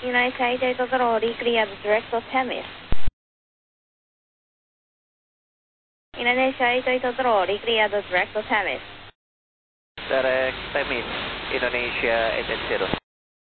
Indonesia Italy Totorori, clear the direct of Temis. Indonesia Italy Totorori, clear the direct of Temis. Direct Temis, Indonesia 880.